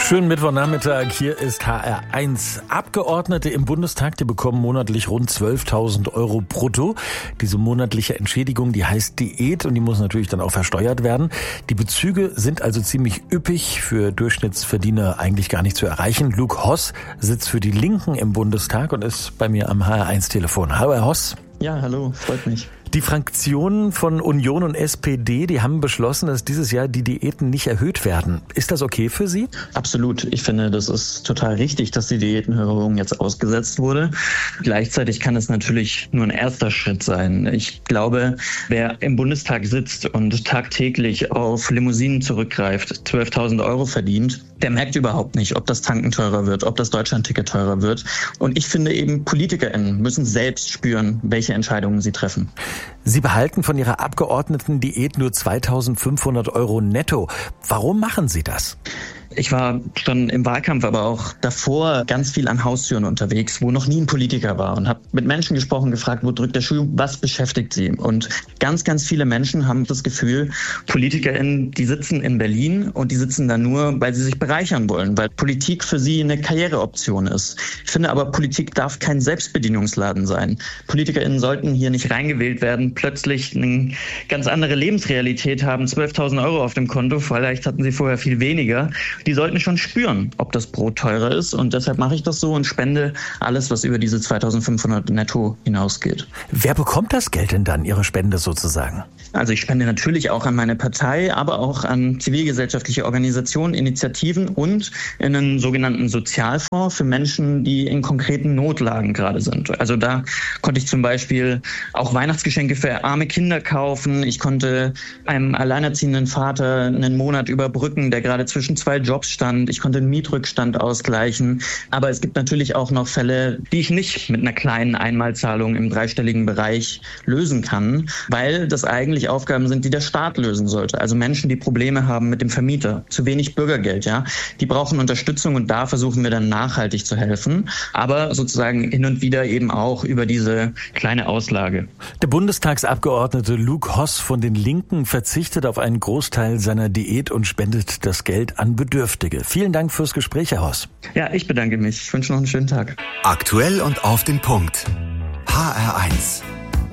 Schönen Mittwochnachmittag, hier ist HR1. Abgeordnete im Bundestag, die bekommen monatlich rund 12.000 Euro brutto. Diese monatliche Entschädigung, die heißt Diät und die muss natürlich dann auch versteuert werden. Die Bezüge sind also ziemlich üppig, für Durchschnittsverdiener eigentlich gar nicht zu erreichen. Luke Hoss sitzt für die Linken im Bundestag und ist bei mir am HR1-Telefon. Hallo Herr Hoss. Ja, hallo, freut mich. Die Fraktionen von Union und SPD, die haben beschlossen, dass dieses Jahr die Diäten nicht erhöht werden. Ist das okay für Sie? Absolut. Ich finde, das ist total richtig, dass die Diätenerhöhung jetzt ausgesetzt wurde. Gleichzeitig kann es natürlich nur ein erster Schritt sein. Ich glaube, wer im Bundestag sitzt und tagtäglich auf Limousinen zurückgreift, 12.000 Euro verdient, der merkt überhaupt nicht, ob das Tanken teurer wird, ob das Deutschlandticket teurer wird. Und ich finde eben, PolitikerInnen müssen selbst spüren, welche Entscheidungen sie treffen. Sie behalten von Ihrer Abgeordnetendiät nur 2.500 Euro netto. Warum machen Sie das? Ich war schon im Wahlkampf, aber auch davor ganz viel an Haustüren unterwegs, wo noch nie ein Politiker war und habe mit Menschen gesprochen, gefragt, wo drückt der Schuh, was beschäftigt sie? Und ganz, ganz viele Menschen haben das Gefühl, PolitikerInnen, die sitzen in Berlin und die sitzen da nur, weil sie sich bereichern wollen, weil Politik für sie eine Karriereoption ist. Ich finde aber, Politik darf kein Selbstbedienungsladen sein. PolitikerInnen sollten hier nicht reingewählt werden, plötzlich eine ganz andere Lebensrealität haben, 12.000 Euro auf dem Konto, vielleicht hatten sie vorher viel weniger. Die sollten schon spüren, ob das Brot teurer ist und deshalb mache ich das so und spende alles, was über diese 2.500 netto hinausgeht. Wer bekommt das Geld denn dann, Ihre Spende sozusagen? Also ich spende natürlich auch an meine Partei, aber auch an zivilgesellschaftliche Organisationen, Initiativen und in einen sogenannten Sozialfonds für Menschen, die in konkreten Notlagen gerade sind. Also da konnte ich zum Beispiel auch Weihnachtsgeschenke für arme Kinder kaufen. Ich konnte einem alleinerziehenden Vater einen Monat überbrücken, der gerade zwischen zwei Jobs stand. Ich konnte einen Mietrückstand ausgleichen. Aber es gibt natürlich auch noch Fälle, die ich nicht mit einer kleinen Einmalzahlung im dreistelligen Bereich lösen kann, weil das eigentlich Aufgaben sind, die der Staat lösen sollte. Also Menschen, die Probleme haben mit dem Vermieter, zu wenig Bürgergeld, ja, die brauchen Unterstützung und da versuchen wir dann nachhaltig zu helfen, aber sozusagen hin und wieder eben auch über diese kleine Auslage. Der Bundestagsabgeordnete Luke Hoss von den Linken verzichtet auf einen Großteil seiner Diät und spendet das Geld an Bedürftige. Vielen Dank fürs Gespräch, Herr Hoss. Ja, ich bedanke mich. Ich wünsche noch einen schönen Tag. Aktuell und auf den Punkt. HR1.